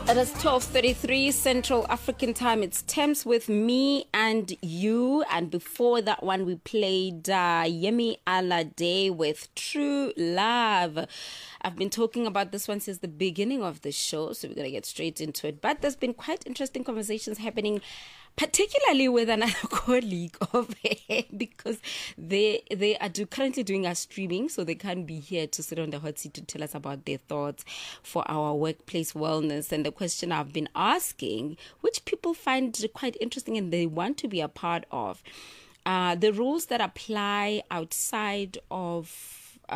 It is 12:33 Central African Time. It's Thames with me and you. And before that one, we played Yemi Alade with True Love. I've been talking about this one since the beginning of the show, so we're going to get straight into it. But there's been quite interesting conversations happening, particularly with another colleague of hers, because they are currently doing our streaming, so they can't be here to sit on the hot seat to tell us about their thoughts for our workplace wellness. And the question I've been asking, which people find quite interesting and they want to be a part of, the rules that apply outside of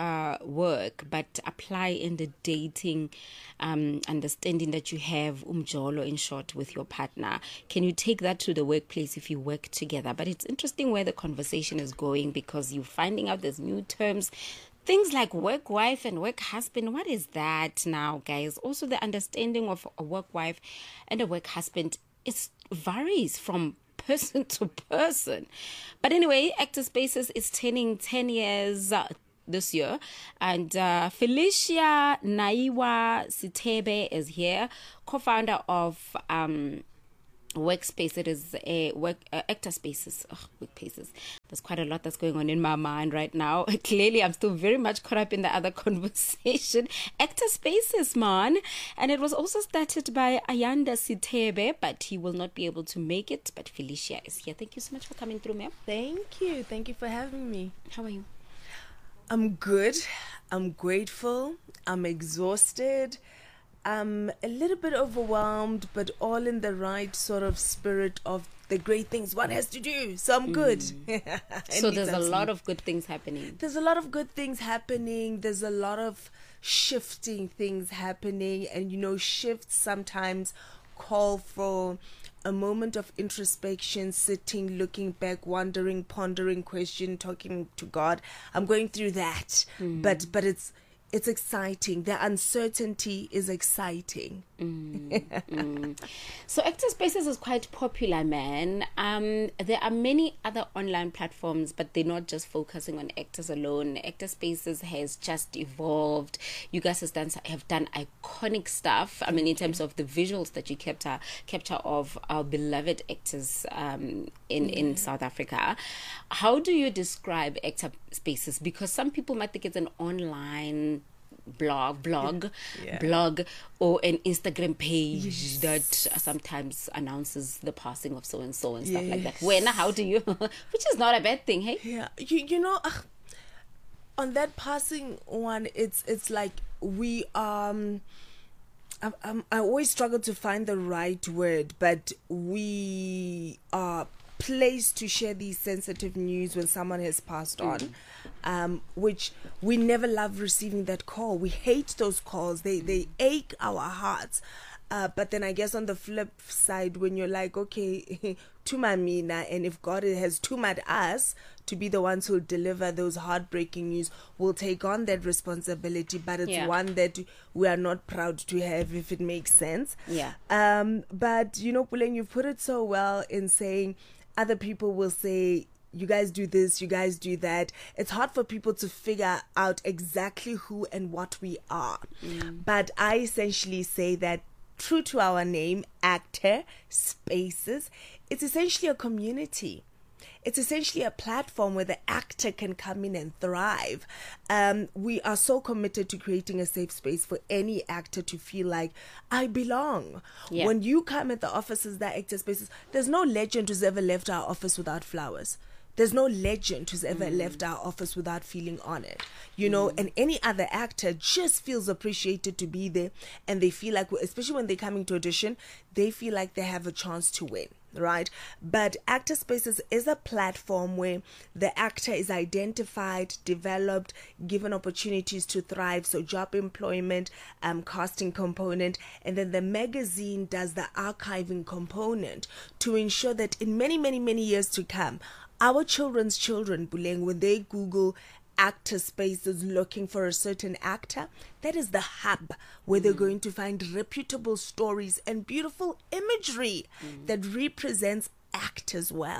work but apply in the dating understanding that you have umjolo, in short, with your partner. Can you take that to the workplace if you work together? But it's interesting where the conversation is going, because you're finding out there's new terms, things like work wife and work husband. What is that now, guys? Also, the understanding of a work wife and a work husband varies from person to person. But anyway, Actor Spaces is turning 10 years this year, and Felicia Naiwa Sitebe is here, co-founder of Workspace. It is a Actor Spaces. Workplaces. There's quite a lot that's going on in my mind right now. Clearly, I'm still very much caught up in the other conversation. Actor Spaces, man. And it was also started by Ayanda Sitebe, but he will not be able to make it. But Felicia is here. Thank you so much for coming through, ma'am. Thank you. Thank you for having me. How are you? I'm good. I'm grateful. I'm exhausted. I'm a little bit overwhelmed, but all in the right sort of spirit of the great things one has to do. So I'm good. So there's a lot of good things happening. There's a lot of good things happening. There's a lot of shifting things happening. And, shifts sometimes call for a moment of introspection, sitting, looking back, wondering, pondering, question, talking to God. I'm going through that, but it's exciting. The uncertainty is exciting. So Actor Spaces is quite popular, man. There are many other online platforms, but they're not just focusing on actors alone. Actor Spaces has just evolved. You guys have done iconic stuff. I mean, in terms of the visuals that you capture of our beloved actors in South Africa. How do you describe Actor Spaces? Because some people might think it's an online blog or an Instagram page that sometimes announces the passing of so and so and stuff like that. How do you which is not a bad thing, hey? On that passing one, it's like we I always struggle to find the right word, but we are placed to share these sensitive news when someone has passed on, which we never love receiving that call. We hate those calls. They ache our hearts. But then I guess on the flip side, when you're like, okay, tuma mina, and if God has tumaed us to be the ones who'll deliver those heartbreaking news, we'll take on that responsibility, but it's one that we are not proud to have, if it makes sense. But Puleng, you've put it so well in saying other people will say, you guys do this, you guys do that. It's hard for people to figure out exactly who and what we are. But I essentially say that, true to our name, Actor Spaces, it's essentially a community. It's essentially a platform where the actor can come in and thrive. We are so committed to creating a safe space for any actor to feel like, I belong. When you come at the offices that Actor Spaces, there's no legend who's ever left our office without flowers. There's no legend who's ever left our office without feeling honored, and any other actor just feels appreciated to be there, and they feel like, especially when they're coming to audition, they feel like they have a chance to win, right? But Actor Spaces is a platform where the actor is identified, developed, given opportunities to thrive, so job employment, casting component, and then the magazine does the archiving component to ensure that in many, many, many years to come, our children's children, Puleng, when they Google Actor Spaces looking for a certain actor, that is the hub where they're going to find reputable stories and beautiful imagery that represents actors well.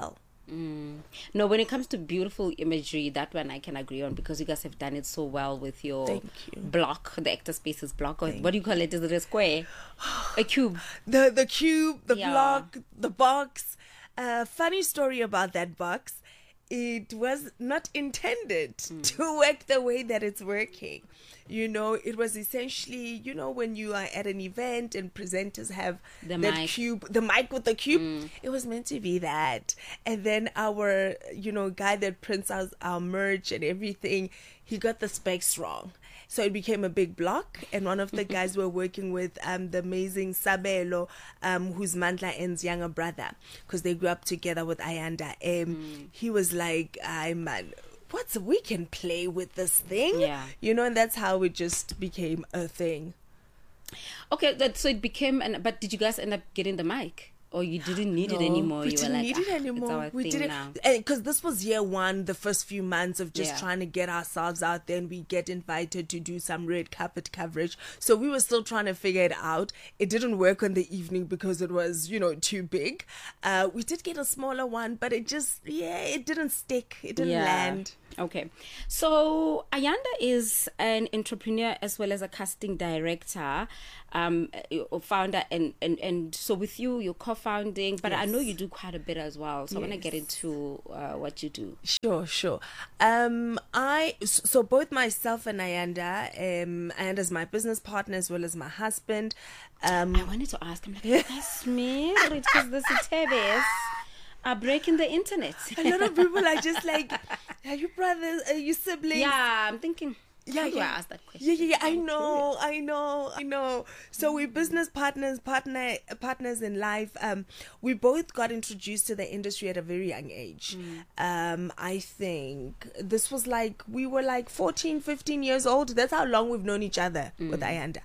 No, when it comes to beautiful imagery, that one I can agree on, because you guys have done it so well with your Thank you. block, the Actor Spaces block. Or what do you call it? Is it a square? A cube? The cube, the Yeah. block, the box. Funny story about that box. It was not intended to work the way that it's working. You know, it was essentially, you know, when you are at an event and presenters have The that mic. cube, the mic with the cube, it was meant to be that. And then our, you know, guy that prints out our merch and everything, he got the specs wrong. So it became a big block, and one of the guys we're working with, the amazing Sabelo, who's Mandla N's younger brother, because they grew up together with Ayanda. He was like, man, we can play with this thing, Yeah. you know, and that's how it just became a thing. Okay, so it became but did you guys end up getting the mic? Or you didn't need it No, anymore? We You didn't were like, need it "Ah, anymore. It's our We thing didn't, now." because this was year one, the first few months of just Yeah. trying to get ourselves out there, and we get invited to do some red carpet coverage. So we were still trying to figure it out. It didn't work on the evening because it was, you know, too big. We did get a smaller one, but it just, it didn't stick. It didn't land. Okay. So Ayanda is an entrepreneur as well as a casting director, founder, and so with you, you're co-founding, but I know you do quite a bit as well. So I want to get into what you do. Sure. So both myself and Ayanda, Ayanda's my business partner as well as my husband. I wanted to ask, I'm like, yes, me, because the Sitebes are breaking the internet. A lot of people are just like, are you brothers? Are you siblings? Yeah, I'm thinking, Yeah, how do I yeah. ask that question? Yeah. I know. So we're business partners in life. We both got introduced to the industry at a very young age. I think this was we were 14, 15 years old. That's how long we've known each other with Ayanda.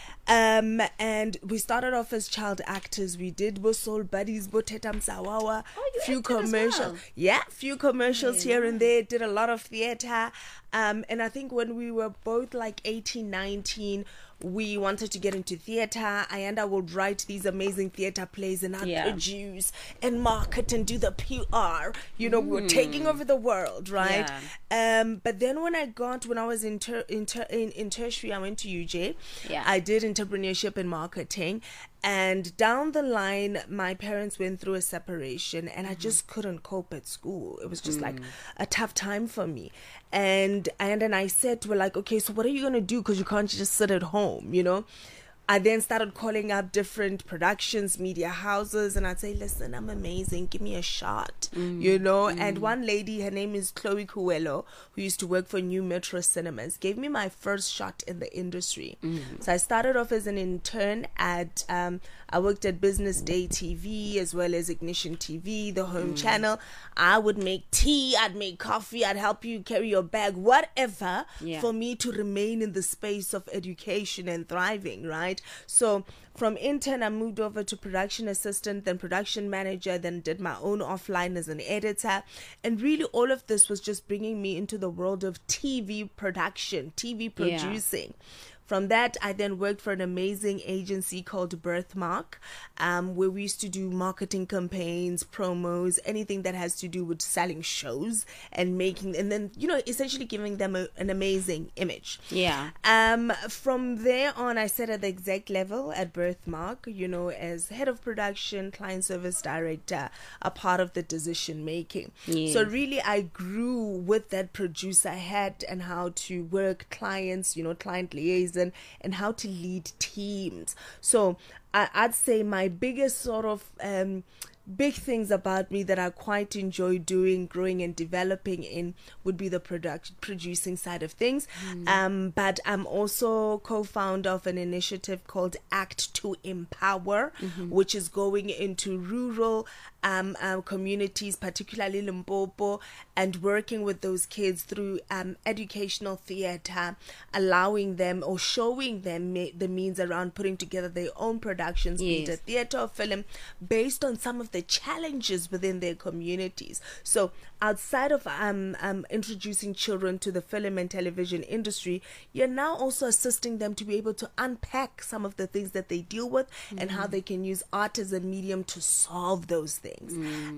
And we started off as child actors. We did Soul Buddies, Boteta Msawawa, you few acted as commercials. well? Yeah, few commercials here and there. Did a lot of theater. And I think when we were both 18, 19, we wanted to get into theater. Ayanda would write these amazing theater plays, and I'd produce and market and do the PR. You know, we were taking over the world, right? Yeah. But then when I was in tertiary, I went to UJ. Yeah. I did entrepreneurship and marketing. And down the line, my parents went through a separation, and I just couldn't cope at school. It was just a tough time for me. And I said, we're like, okay, so what are you going to do? Because you can't just sit at home, you know? I then started calling up different productions, media houses, and I'd say, listen, I'm amazing. Give me a shot, you know? And one lady, her name is Chloe Kuelo, who used to work for New Metro Cinemas, gave me my first shot in the industry. So I started off as an intern at, I worked at Business Day TV as well as Ignition TV, the home channel. I would make tea, I'd make coffee, I'd help you carry your bag, whatever, for me to remain in the space of education and thriving, right? So from intern, I moved over to production assistant, then production manager, then did my own offline as an editor. And really all of this was just bringing me into the world of TV production, TV producing. From that, I then worked for an amazing agency called Birthmark, where we used to do marketing campaigns, promos, anything that has to do with selling shows and then, you know, essentially giving them an amazing image. Yeah. From there on, I sat at the exec level at Birthmark, you know, as head of production, client service director, a part of the decision making. Yes. So really, I grew with that producer hat and how to work clients, you know, client liaison, and how to lead teams. So I'd say my biggest sort of big things about me that I quite enjoy doing, growing and developing in would be the producing side of things. But I'm also co-founder of an initiative called Act to Empower, which is going into rural communities, particularly Limpopo, and working with those kids through educational theater, allowing them or showing them the means around putting together their own productions, be it a theater or film, based on some of the challenges within their communities. So outside of introducing children to the film and television industry, you're now also assisting them to be able to unpack some of the things that they deal with and how they can use art as a medium to solve those things.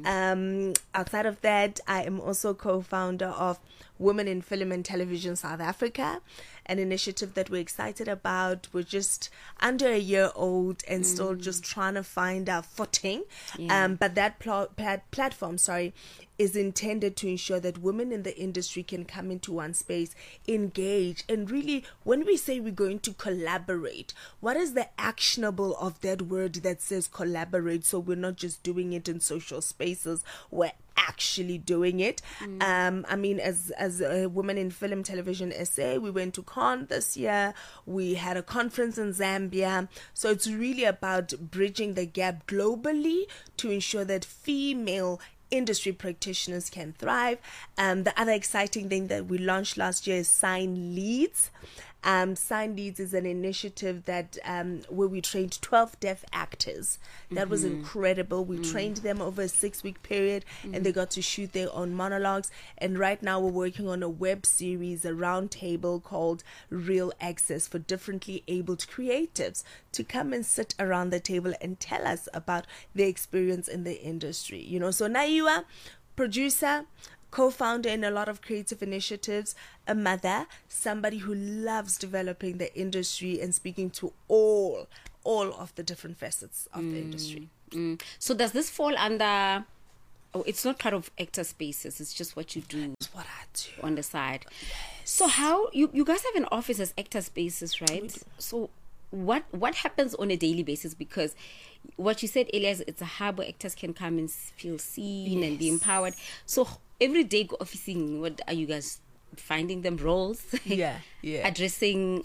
Outside of that, I am also co-founder of Women in Film and Television South Africa, an initiative that we're excited about. We're just under a year old and still just trying to find our footing. But that platform, is intended to ensure that women in the industry can come into one space, engage, and really, when we say we're going to collaborate, what is the actionable of that word that says collaborate? So we're not just doing it in social spaces, we're actually doing it. I mean, as a Women in Film Television SA, we went to Cannes this year. We had a conference in Zambia. So it's really about bridging the gap globally to ensure that female industry practitioners can thrive. The other exciting thing that we launched last year is Sign Leads. Sign Leads is an initiative that where we trained 12 deaf actors. That was incredible. We trained them over a 6-week period, and they got to shoot their own monologues. And right now we're working on a web series, a roundtable called Real Access, for differently abled creatives to come and sit around the table and tell us about their experience in the industry. You know, so Naiwa, producer, co-founder in a lot of creative initiatives, a mother, somebody who loves developing the industry and speaking to all of the different facets of the industry. So does this fall under... Oh, it's not part of Actor Spaces. It's just what you do. It's what I do on the side. Yes. So how you guys have an office as Actor Spaces, right? So what happens on a daily basis? Because what you said earlier is it's a hub where actors can come and feel seen and be empowered. So every day go officing, what are you guys finding them roles? Addressing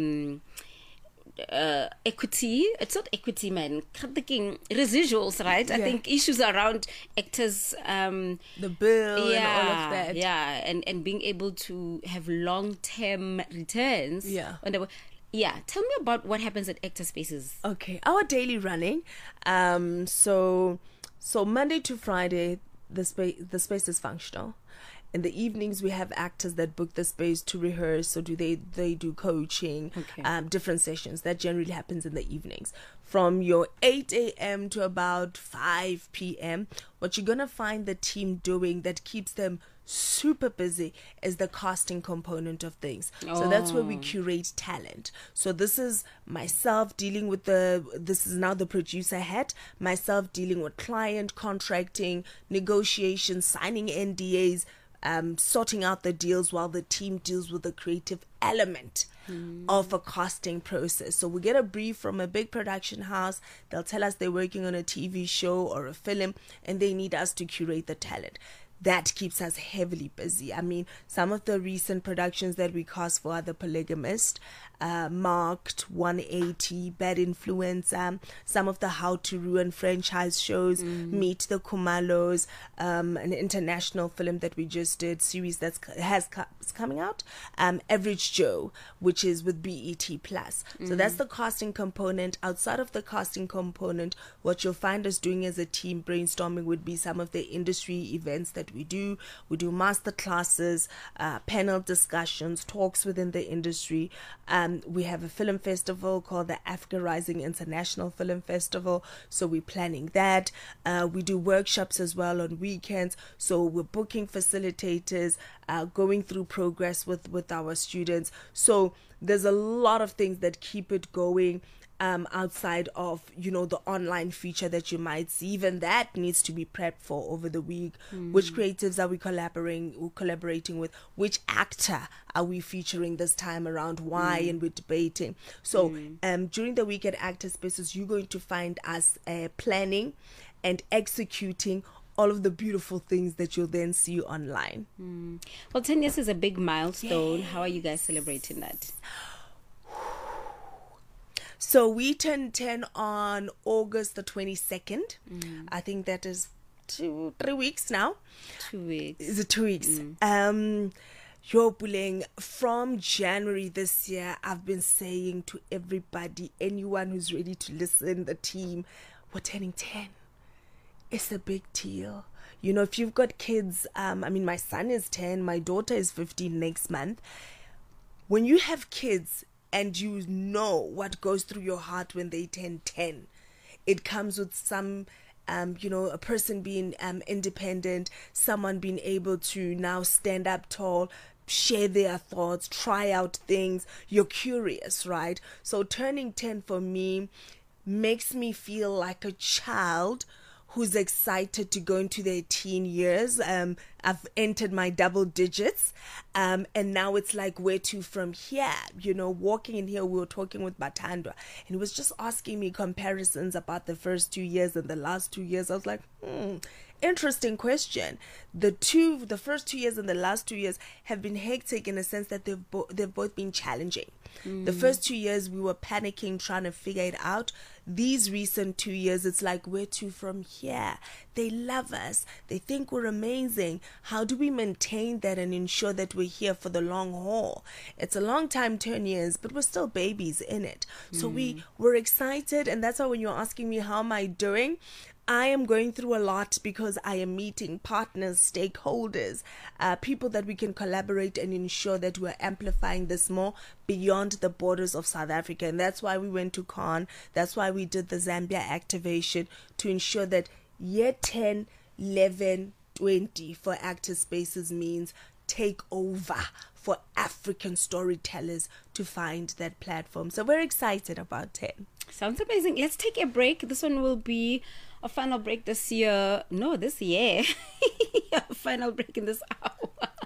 equity. It's not equity, man. Thinking residuals, right? I think issues around actors, the bill and all of that. And being able to have long-term returns. Tell me about what happens at Actor Spaces. Okay, our daily running. So Monday to Friday, the space is functional. In the evenings, we have actors that book the space to rehearse. So they do coaching, different sessions. That generally happens in the evenings. From your 8 a.m. to about 5 p.m., what you're going to find the team doing that keeps them super busy is the casting component of things. So that's where we curate talent. So this is myself dealing with this is now the producer hat, myself dealing with client contracting, negotiations, signing NDAs, sorting out the deals while the team deals with the creative element of a casting process. So we get a brief from a big production house. They'll tell us they're working on a TV show or a film and they need us to curate the talent. That keeps us heavily busy. I mean, some of the recent productions that we cast for are The Polygamist, Marked, 180, Bad Influence, some of the How to Ruin franchise shows, Meet the Kumalos, an international film that we just did, series that's coming out, Average Joe, which is with BET Plus. So that's the casting component. Outside of the casting component, what you'll find us doing as a team brainstorming would be some of the industry events that we do master classes, panel discussions, talks within the industry. We have a film festival called the Africa Rising International Film Festival, so we're planning that. We do workshops as well on weekends, so we're booking facilitators, going through progress with our students. So there's a lot of things that keep it going. Outside of, the online feature that you might see, even that needs to be prepped for over the week. Which creatives are we collaborating with? Which actor are we featuring this time around? Why? And we're debating. So during the week at Actor Spaces, you're going to find us planning and executing all of the beautiful things that you'll then see online. Well, 10 years is a big milestone. How are you guys celebrating that? So we turned 10 on August the 22nd. I think that is 3 weeks now. 2 weeks. Is it 2 weeks? Yo, Puleng, from January this year, I've been saying to everybody, anyone who's ready to listen, the team, we're turning 10. it's a big deal. You know, if you've got kids, I mean, my son is 10, my daughter is 15 next month. When you have kids and you know what goes through your heart when they turn 10, it comes with some, a person being independent, someone being able to now stand up tall, share their thoughts, try out things. You're curious, right? So turning 10 for me makes me feel like a child who's excited to go into their teen years. I've entered my double digits, and now it's like, where to from here? You know, walking in here, we were talking with Batandwa, and he was just asking me comparisons about the first 2 years and the last 2 years. I was like, interesting question. The first 2 years and the last 2 years have been hectic in a sense that they've both been challenging. The first 2 years we were panicking, trying to figure it out. These recent 2 years, it's like, where to from here? They love us. They think we're amazing. How do we maintain that and ensure that we're here for the long haul? It's a long time, 10 years, but we're still babies in it. So we're excited, and that's why when you're asking me how am I doing, I am going through a lot because I am meeting partners, stakeholders, people that we can collaborate and ensure that we're amplifying this more beyond the borders of South Africa. And that's why we went to Cannes. That's why we did the Zambia activation, to ensure that year 10, 11, 20 for Active Spaces means take over for African storytellers to find that platform. So we're excited about 10. Sounds amazing. Let's take a break. This one will be a final break this year. No, this year. A final break in this hour.